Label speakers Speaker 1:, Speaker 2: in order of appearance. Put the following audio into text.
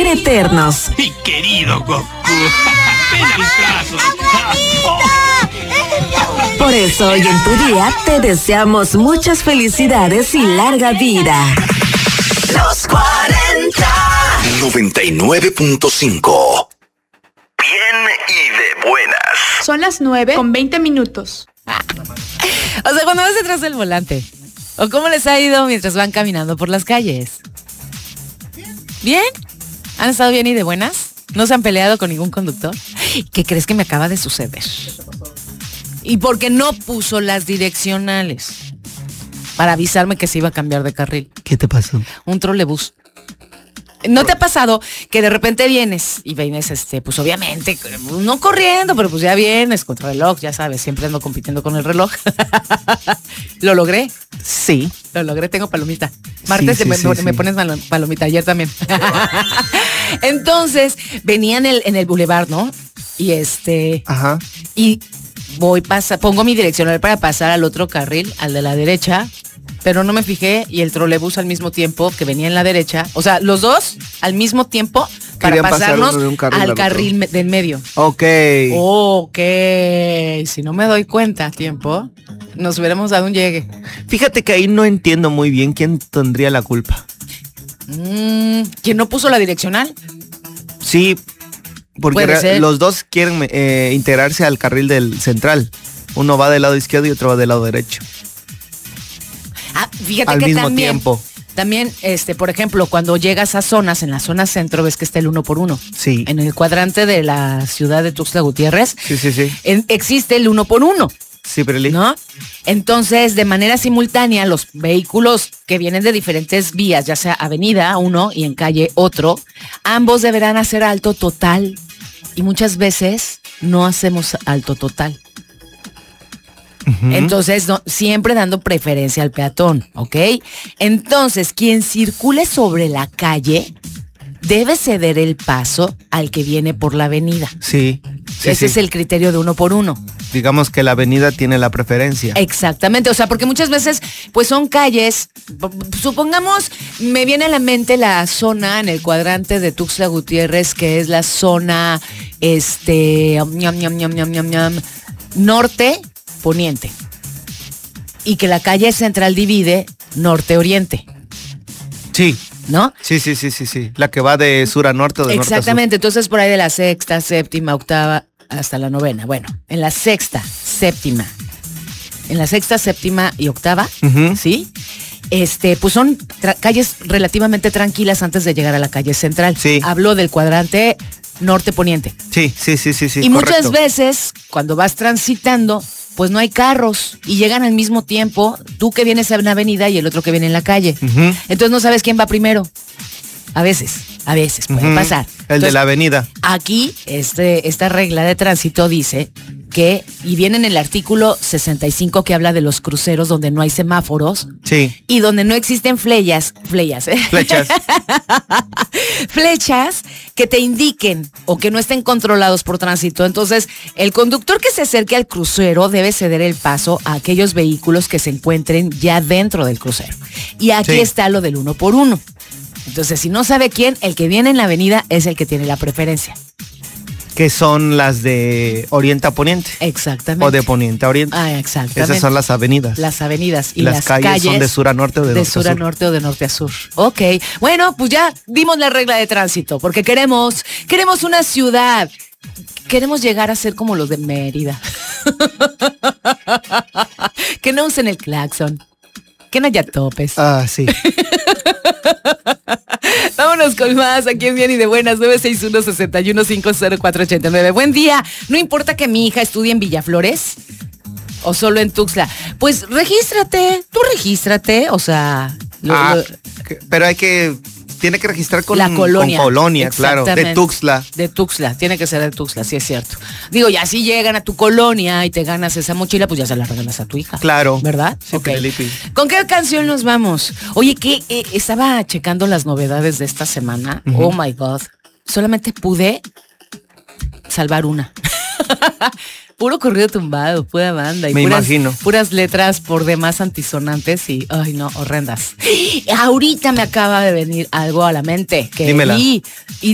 Speaker 1: ser eternos.
Speaker 2: Mi querido Goku, ven a mis brazos.
Speaker 1: Por eso hoy en tu día te deseamos muchas felicidades y larga vida.
Speaker 3: Los 40 99.5. Bien y de buenas.
Speaker 4: Son las 9:20.
Speaker 5: O sea, cuando vas detrás del volante. ¿O cómo les ha ido mientras van caminando por las calles? ¿Bien? ¿Han estado bien y de buenas? ¿No se han peleado con ningún conductor? ¿Qué crees que me acaba de suceder? Y porque no puso las direccionales para avisarme que se iba a cambiar de carril.
Speaker 6: ¿Qué te pasó?
Speaker 5: Un trolebús. ¿No te ha pasado que de repente vienes y vienes, pues obviamente, no corriendo, pero pues ya vienes contra el reloj, ya sabes, siempre ando compitiendo con el reloj? ¿Lo logré?
Speaker 6: Sí.
Speaker 5: Lo logré, tengo palomita. Martes me pones palomita, ayer también. Entonces, venía en el bulevar, ¿no? Y
Speaker 6: Ajá.
Speaker 5: Y pongo mi direccional para pasar al otro carril, al de la derecha, pero no me fijé y el trolebús al mismo tiempo que venía en la derecha, o sea, los dos al mismo tiempo para pasarnos al carril del medio.
Speaker 6: Ok.
Speaker 5: Si no me doy cuenta a tiempo, nos hubiéramos dado un llegue.
Speaker 6: Fíjate que ahí no entiendo muy bien quién tendría la culpa.
Speaker 5: ¿Quién no puso la direccional?
Speaker 6: Sí, porque los dos quieren integrarse al carril del central. Uno va del lado izquierdo y otro va del lado derecho.
Speaker 5: Fíjate
Speaker 6: al
Speaker 5: que
Speaker 6: mismo
Speaker 5: también,
Speaker 6: tiempo.
Speaker 5: También, por ejemplo, cuando llegas a zonas, en la zona centro, ves que está el 1x1.
Speaker 6: Sí.
Speaker 5: En el cuadrante de la ciudad de Tuxtla Gutiérrez.
Speaker 6: Sí.
Speaker 5: Existe el 1x1.
Speaker 6: Sí, Preli.
Speaker 5: ¿No? Entonces, de manera simultánea, los vehículos que vienen de diferentes vías, ya sea avenida uno y en calle otro, ambos deberán hacer alto total. Y muchas veces no hacemos alto total. Entonces, siempre dando preferencia al peatón, ¿ok? Entonces, quien circule sobre la calle debe ceder el paso al que viene por la avenida.
Speaker 6: Sí.
Speaker 5: Ese es el criterio de 1x1.
Speaker 6: Digamos que la avenida tiene la preferencia.
Speaker 5: Exactamente, o sea, porque muchas veces, pues son calles, supongamos, me viene a la mente la zona en el cuadrante de Tuxtla Gutiérrez, que es la zona, norte, poniente. Y que la calle central divide norte-oriente.
Speaker 6: Sí.
Speaker 5: ¿No?
Speaker 6: Sí. La que va de sur a norte o de norte a sur.
Speaker 5: Exactamente, entonces por ahí de la sexta, séptima, octava, hasta la novena. Bueno, en la sexta, séptima y octava, ¿sí? Pues son calles relativamente tranquilas antes de llegar a la calle central.
Speaker 6: Sí.
Speaker 5: Hablo del cuadrante norte-poniente.
Speaker 6: Sí.
Speaker 5: Y muchas veces, cuando vas transitando, pues no hay carros y llegan al mismo tiempo, tú que vienes a una avenida y el otro que viene en la calle. Entonces no sabes quién va primero. A veces puede pasar.
Speaker 6: El de la avenida.
Speaker 5: Aquí, esta regla de tránsito dice que, y viene en el artículo 65 que habla de los cruceros donde no hay semáforos.
Speaker 6: Sí.
Speaker 5: Y donde no existen flechas que te indiquen o que no estén controlados por tránsito. Entonces, el conductor que se acerque al crucero debe ceder el paso a aquellos vehículos que se encuentren ya dentro del crucero. Y aquí está lo del 1x1. Entonces, si no sabe quién, el que viene en la avenida es el que tiene la preferencia.
Speaker 6: Que son las de oriente a poniente.
Speaker 5: Exactamente.
Speaker 6: O de poniente a oriente.
Speaker 5: Exactamente.
Speaker 6: Esas son las avenidas.
Speaker 5: Las avenidas. Y
Speaker 6: las calles son de sur a norte o de norte a sur.
Speaker 5: De sur a norte o de norte a sur. Ok. Bueno, pues ya dimos la regla de tránsito, porque queremos una ciudad. Queremos llegar a ser como los de Mérida. Que no usen el claxon. Que no haya topes.
Speaker 6: Sí.
Speaker 5: Vámonos con más, aquí en Bien y de Buenas, 961-6150-489. Buen día, no importa que mi hija estudie en Villaflores o solo en Tuxtla, pues tú regístrate, o sea...
Speaker 6: pero tiene que registrar con
Speaker 5: la colonia.
Speaker 6: Con colonia, claro, de Tuxtla.
Speaker 5: De Tuxtla, tiene que ser de Tuxtla, sí es cierto. Digo, ya si llegan a tu colonia y te ganas esa mochila, pues ya se la regalas a tu hija.
Speaker 6: Claro.
Speaker 5: ¿Verdad?
Speaker 6: Sí,
Speaker 5: okay. ¿Con qué canción nos vamos? Oye, que estaba checando las novedades de esta semana. Oh my God. Solamente pude salvar una. Puro corrido tumbado, pura banda. Y
Speaker 6: me imagino.
Speaker 5: Puras letras por demás antisonantes y, ay no, horrendas. Ahorita me acaba de venir algo a la mente. Que
Speaker 6: dímela.
Speaker 5: Y